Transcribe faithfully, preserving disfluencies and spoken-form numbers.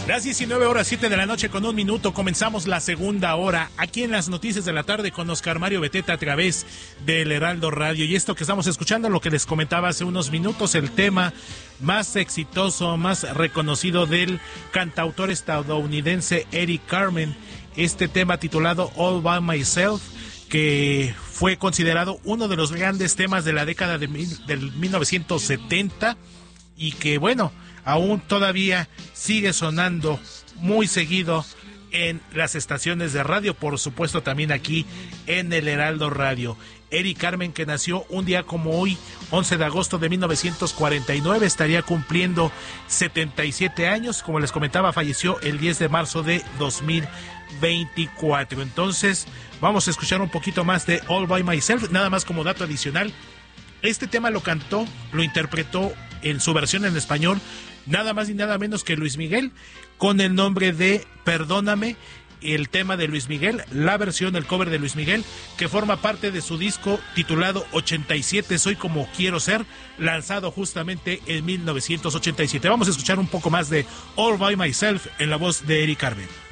Las diecinueve horas, siete de la noche con un minuto, comenzamos la segunda hora aquí en las noticias de la tarde con Oscar Mario Beteta a través del Heraldo Radio. Y esto que estamos escuchando, lo que les comentaba hace unos minutos, el tema más exitoso, más reconocido del cantautor estadounidense Eric Carmen, este tema titulado All By Myself, que fue considerado uno de los grandes temas de la década de mil, del mil novecientos setenta y que, bueno, aún todavía sigue sonando muy seguido en las estaciones de radio, por supuesto también aquí en el Heraldo Radio. Eric Carmen, que nació un día como hoy, once de agosto de mil novecientos cuarenta y nueve, estaría cumpliendo setenta y siete años. Como les comentaba, falleció el diez de marzo de dos mil veinticuatro. Entonces, vamos a escuchar un poquito más de All By Myself. Nada más como dato adicional, este tema lo cantó, lo interpretó en su versión en español, nada más y nada menos que Luis Miguel, con el nombre de Perdóname, el tema de Luis Miguel, la versión, el cover de Luis Miguel, que forma parte de su disco titulado ochenta y siete, Soy Como Quiero Ser, lanzado justamente en mil novecientos ochenta y siete. Vamos a escuchar un poco más de All By Myself en la voz de Eric Carmen.